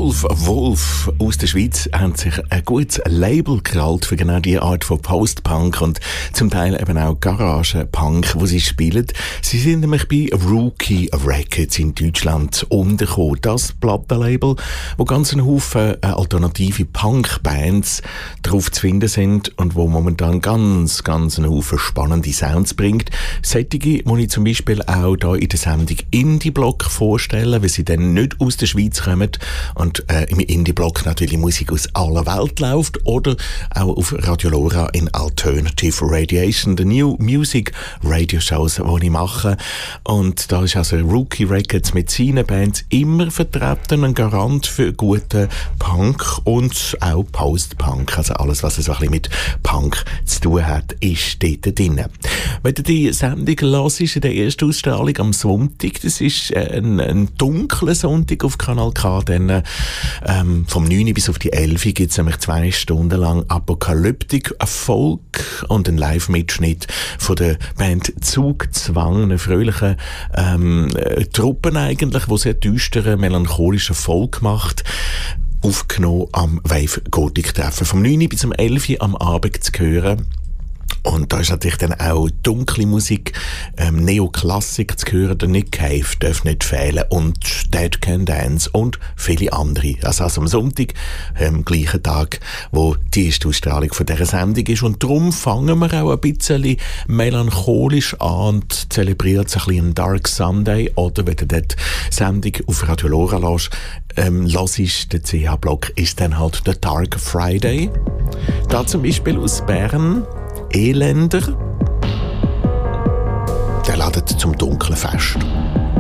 Wolf aus der Schweiz haben sich ein gutes Label gerallt für genau diese Art von Post-Punk und zum Teil eben auch Garage-Punk, wo sie spielen. Sie sind nämlich bei Rookie Records in Deutschland untergekommen. Das Plattenlabel, wo ganz ein Haufen alternative Punk-Bands drauf zu finden sind und wo momentan ganz einen Haufen spannende Sounds bringt. Sättige muss ich zum Beispiel auch hier in der Sendung Indie-Block vorstellen, weil sie dann nicht aus der Schweiz kommen und im Indie-Block natürlich Musik aus aller Welt läuft oder auch auf Radio Lora in Alternative Radiation, der New Music Radio Shows, die ich mache. Und da ist also Rookie Records mit seinen Bands immer vertreten, ein Garant für guten Punk und auch Post-Punk. Also alles, was so ein bisschen mit Punk zu tun hat, ist dort drin. Wenn du die Sendung hörst, in der ersten Ausstrahlung am Sonntag, das ist ein dunkler Sonntag auf Kanal K, dann vom 9 bis auf die 11 gibt es nämlich 2 Stunden lang Apokalyptik, Folk und ein Live-Mitschnitt von der Band Zugzwang, eine fröhliche Truppe eigentlich, die sehr düsteren, melancholischen Folk macht. Aufgenommen am Wave Gothic Treffen. Vom 9 bis zum 11 am Abend zu hören. Und da ist natürlich dann auch dunkle Musik, Neoklassik zu hören. Der Nick Cave darf nicht fehlen und Dead Can Dance und viele andere. Also am Sonntag, am gleichen Tag, wo die erste Ausstrahlung von dieser Sendung ist. Und darum fangen wir auch ein bisschen melancholisch an und zelebrieren so ein bisschen einen Dark Sunday. Oder wenn du dort Sendung auf Radio Lora lässt, hörst, der CH-Block ist dann halt der Dark Friday. Da zum Beispiel aus Bern Elender, der ladet zum dunklen Fest.